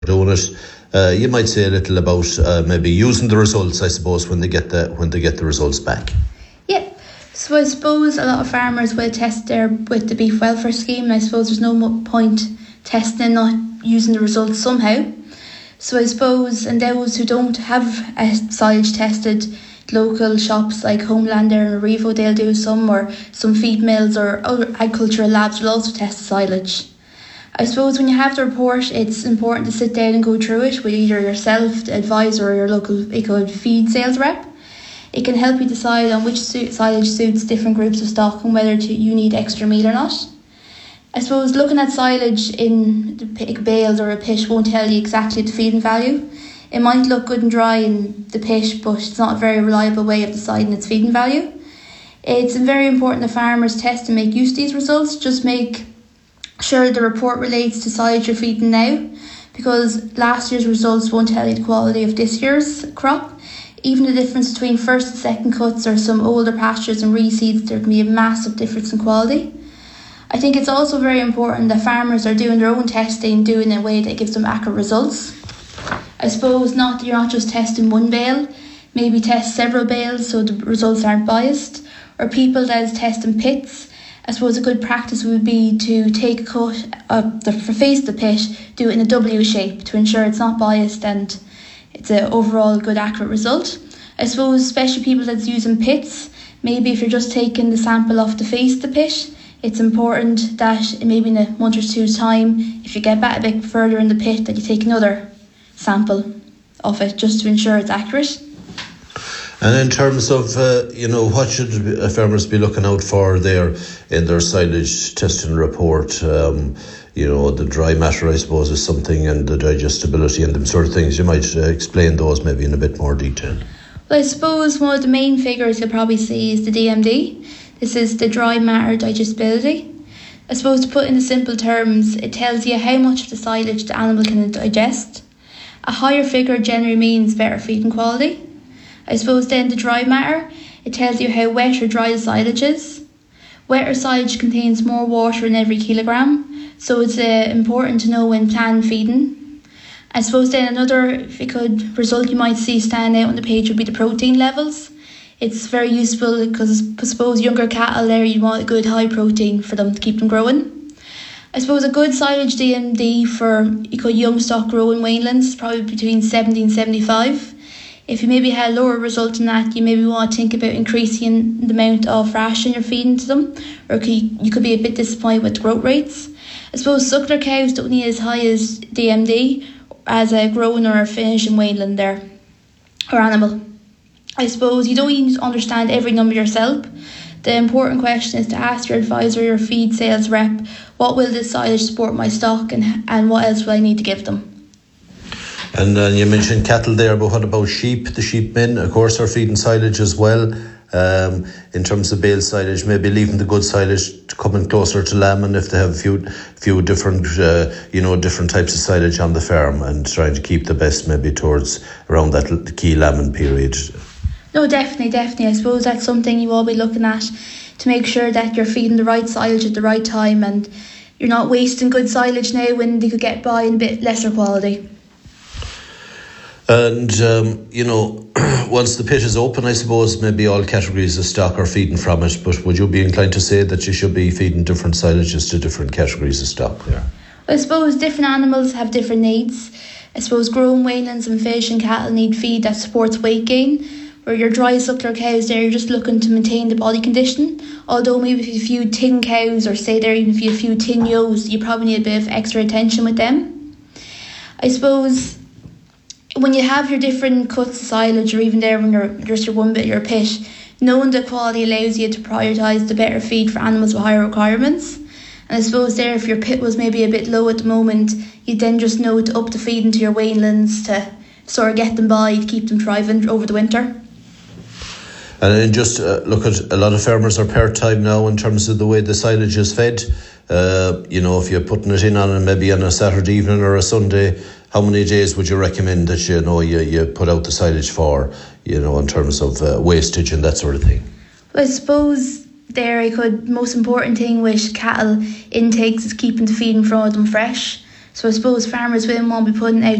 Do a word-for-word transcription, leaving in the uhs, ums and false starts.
doing it. Uh, you might say a little about uh, maybe using the results, I suppose, when they get the when they get the results back. Yeah, so I suppose a lot of farmers will test their with the beef welfare scheme, and I suppose there's no mo- point testing and not using the results somehow. So I suppose, and those who don't have a silage tested, local shops like Homelander and Revo, they'll do some, or some feed mills or other agricultural labs will also test the silage. I suppose when you have the report, it's important to sit down and go through it with either yourself, the advisor, or your local eco feed sales rep. It can help you decide on which silage suits different groups of stock and whether to, you need extra meal or not. I suppose looking at silage in the bales or a pit won't tell you exactly the feeding value. It might look good and dry in the pit, but it's not a very reliable way of deciding its feeding value. It's very important that farmers test and make use of these results. Just make sure the report relates to silage you're feeding now, because last year's results won't tell you the quality of this year's crop. Even the difference between first and second cuts or some older pastures and reseeds, there can be a massive difference in quality. I think it's also very important that farmers are doing their own testing, doing it in a way that gives them accurate results. I suppose not that you're not just testing one bale, maybe test several bales so the results aren't biased, or people that is testing pits. I suppose a good practice would be to take a cut of the face of the pit, do it in a W shape to ensure it's not biased and it's an overall good accurate result. I suppose especially people that's using pits, maybe if you're just taking the sample off the face of the pit, it's important that maybe in a month or two's time, if you get back a bit further in the pit, that you take another sample of it just to ensure it's accurate. And in terms of, uh, you know, what should farmers be looking out for there in their silage testing report? Um, you know, the dry matter, I suppose, is something, and the digestibility and them sort of things. You might uh, explain those maybe in a bit more detail. Well, I suppose one of the main figures you'll probably see is the D M D. This is the dry matter digestibility. I suppose to put in simple terms, it tells you how much of the silage the animal can digest. A higher figure generally means better feeding quality. I suppose then the dry matter, it tells you how wet or dry the silage is. Wetter silage contains more water in every kilogram, so it's uh, important to know when planned feeding. I suppose then another, if you could, result you might see stand out on the page would be the protein levels. It's very useful because I suppose younger cattle there, you want a good high protein for them to keep them growing. I suppose a good silage D M D for eco young stock growing weanlings is probably between seventy and seventy-five. If you maybe had a lower result than that, you maybe want to think about increasing the amount of ration you're feeding to them, or you could be a bit disappointed with growth rates. I suppose suckler cows don't need as high as D M D as a growing or a finishing weanling there, or animal. I suppose you don't need to understand every number yourself. The important question is to ask your advisor, your feed sales rep, what will this silage support my stock, and, and what else will I need to give them? And uh, you mentioned cattle there, but what about sheep? The sheep men, of course, are feeding silage as well. Um, in terms of bale silage, maybe leaving the good silage to coming closer to lambing if they have a few, few different, uh, you know, different types of silage on the farm, and trying to keep the best maybe towards around that key lambing period. No, definitely, definitely. I suppose that's something you will be looking at to make sure that you're feeding the right silage at the right time, and you're not wasting good silage now when they could get by in a bit lesser quality. And, um, you know, once the pit is open, I suppose maybe all categories of stock are feeding from it, but would you be inclined to say that you should be feeding different silages to different categories of stock there? I suppose different animals have different needs. I suppose growing weanlings and fish and cattle need feed that supports weight gain, where your dry suckler cows there, you're just looking to maintain the body condition. Although maybe if you have a few tin cows, or say there even if you have a few tin ewes, you probably need a bit of extra attention with them. I suppose when you have your different cuts of silage, or even there when you're just your one bit of your pit, knowing the quality allows you to prioritise the better feed for animals with higher requirements. And I suppose there, if your pit was maybe a bit low at the moment, you then just know to up the feed into your weanlings to sort of get them by, to keep them thriving over the winter. And then just uh, look at, a lot of farmers are part-time now in terms of the way the silage is fed. Uh, you know, if you're putting it in on a, maybe on a Saturday evening or a Sunday, how many days would you recommend that you know you, you put out the silage for, you know, in terms of uh, wastage and that sort of thing? Well, I suppose there I could, most important thing with cattle intakes is keeping the feed in front of them fresh. So I suppose farmers will won't be putting out